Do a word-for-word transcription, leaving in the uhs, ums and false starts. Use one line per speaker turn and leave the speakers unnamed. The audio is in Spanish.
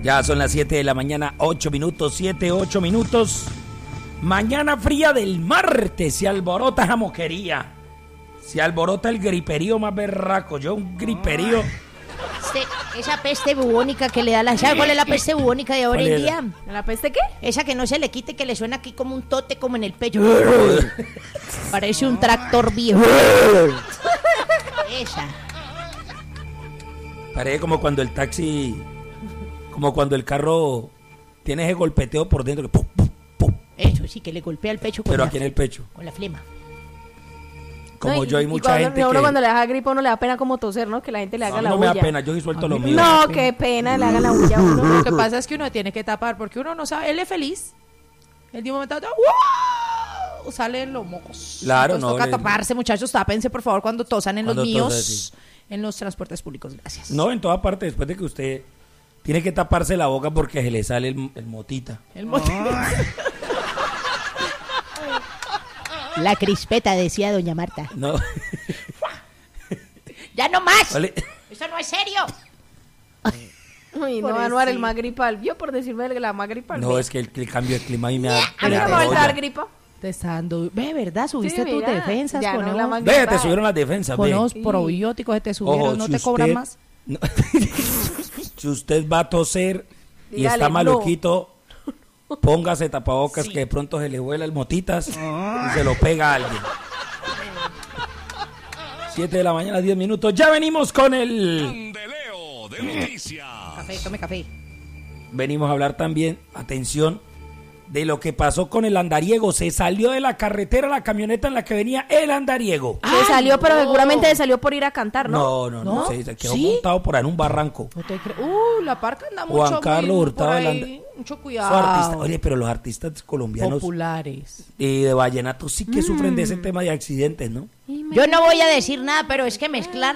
Ya son las siete de la mañana, ocho minutos, siete, ocho minutos. Mañana fría del martes, se alborota esa moquería. Se alborota el griperío más berraco. Yo un griperío.
Este, esa peste bubónica que le da la... ¿Sabe cuál es la peste bubónica de ahora en día?
¿La peste qué?
Esa que no se le quite, que le suena aquí como un tote, como en el pecho. Parece un tractor viejo. Esa.
Parece como cuando el taxi... Como cuando el carro tiene ese golpeteo por dentro. Que pum, pum, pum.
Eso sí, que le golpea el pecho con
Pero
la,
aquí en el pecho.
con la flema.
Como
No, y,
yo hay
y
mucha
cuando,
gente
uno
que...
cuando le da gripa, uno le da pena como toser, ¿no? Que la gente le haga
No,
la
no
bulla.
me da pena, yo sí suelto lo mío.
No, qué pena, le hagan la bulla a uno.
Lo que pasa es que uno tiene que tapar porque uno no sabe, él es feliz. Él de un momento a otro, ¡wow! Salen los mocos.
Claro,
Entonces
no.
toca
le-
taparse, muchachos, tápense por favor cuando tosan en los
Cuando
míos,
tosan, sí.
en los transportes públicos, gracias.
No, en toda parte, después de que usted tiene que taparse la boca porque se le sale el, el motita.
El motivo.
La crispeta, decía doña Marta.
No.
¡Ya no más!
Vale.
¡Eso no es serio!
Uy, no,
Pobrecito.
Anuar, el más gripal. Vio por decirme la más gripal.
No, es que el, el cambio de clima a mí me da...
A mí
me
no
da
me va a
olla.
dar gripa.
Te está dando, ve, ¿verdad? Subiste
Sí,
tus
mira,
defensas
ya
con
no
los-
la más
Ve, te
gripal.
subieron las defensas,
con
ve.
los probióticos que te subieron,
Ojo,
no
si
te cobran
usted-
más.
no. Si usted va a toser y
Dígale,
está
no.
maluquito, póngase tapabocas que de pronto se le vuela el motitas y se lo pega a alguien. siete de la mañana, diez minutos. Ya venimos con el...
Candeleo de noticias.
Café, tome café.
Venimos a hablar también, atención, de lo que pasó con el andariego. Se salió de la carretera la camioneta en la que venía el andariego.
Se salió, pero seguramente se salió por ir a cantar, ¿no?
No, no, no,
¿No?
se, se quedó
¿Sí?
montado por ahí en un barranco.
No te creo. Uh, la parca anda
Juan
mucho.
Carlos
muy
Hurtado
por
de
ahí,
Landa-
mucho
Su
cuidado.
artista- Oye, pero los artistas colombianos
Populares.
y de vallenato sí que sufren de ese tema de accidentes, ¿no?
Yo no voy a decir nada, pero es que mezclar